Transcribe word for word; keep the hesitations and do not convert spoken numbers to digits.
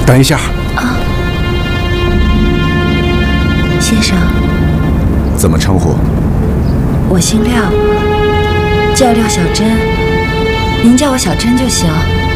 等一下。 啊，先生。 怎么称呼？ 我姓廖，叫廖小珍，您叫我小珍就行。